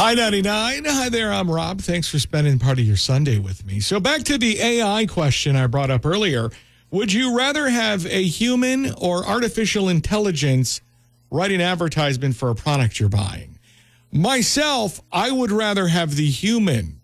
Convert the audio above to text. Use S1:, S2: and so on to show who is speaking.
S1: Hi, 99. Hi there, I'm Rob. Thanks for spending part of your Sunday with me. So back to the AI question I brought up earlier. Would you rather have a human or artificial intelligence write an advertisement for a product you're buying? Myself, I would rather have the human